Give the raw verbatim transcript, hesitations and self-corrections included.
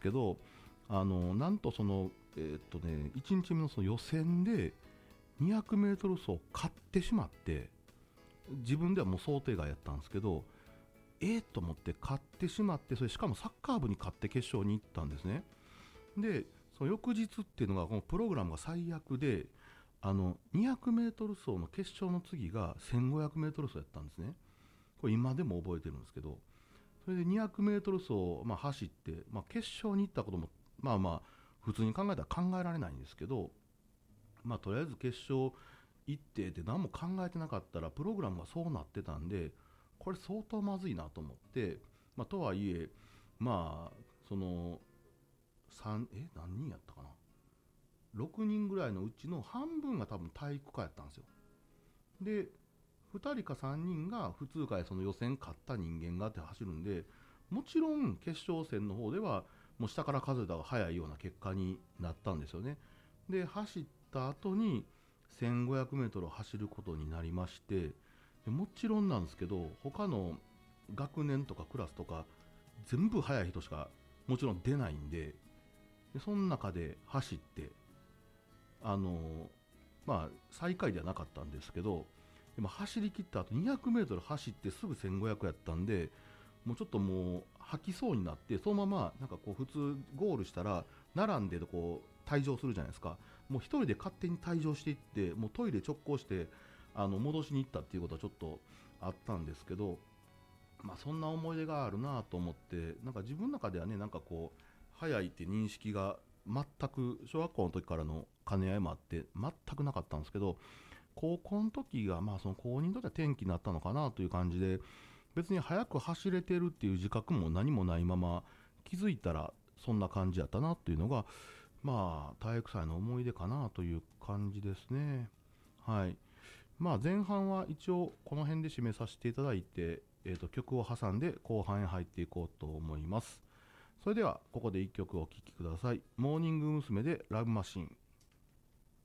けど、あのなんとその、えーっとね、いちにちめのその予選でにひゃくメートル走勝ってしまって、自分ではもう想定外やったんですけど、えー、と思って勝ってしまって、それしかもサッカー部に勝って決勝に行ったんですね。でその翌日っていうのが、このプログラムが最悪で、あのにひゃくメートル走の決勝の次がせんごひゃくメートル走やったんですね。これ今でも覚えてるんですけど、それでにひゃくメートル走をまあ走って、まあ、決勝に行ったこともまあまあ普通に考えたら考えられないんですけど、まあとりあえず決勝行ってで何も考えてなかったらプログラムがそうなってたんで、これ相当まずいなと思って、まあ、とはいえまあそのさんえ何人やったかな、ろくにんぐらいのうちの半分が多分体育科やったんですよ。でふたりかさんにんが普通科でその予選勝った人間がって走るんで、もちろん決勝戦の方ではもう下から数えた方が早いような結果になったんですよね。で走った後に せんごひゃくメートル を走ることになりまして、でもちろんなんですけど他の学年とかクラスとか全部速い人しかもちろん出ないんで、でその中で走って、あのまあ最下位ではなかったんですけど、でも走り切った後にひゃくメートル走ってすぐせんごひゃくやったんで、もうちょっともう吐きそうになって、そのままなんかこう普通ゴールしたら並んでこう退場するじゃないですか。もう一人で勝手に退場していって、もうトイレ直行してあの戻しに行ったっていうことはちょっとあったんですけど、まあそんな思い出があるなと思って、なんか自分の中ではね、なんかこう早いって認識が全く小学校の時からの兼ね合いもあって全くなかったんですけど、高校の時がまあその高ににとっては転機になったのかなという感じで、別に速く走れてるっていう自覚も何もないまま気づいたらそんな感じやったなっていうのが、まあ体育祭の思い出かなという感じですね。はい。まあ前半は一応この辺で締めさせていただいて、えー、と曲を挟んで後半へ入っていこうと思います。それではここでいっきょくお聴きください。モーニング娘。でラブマシン。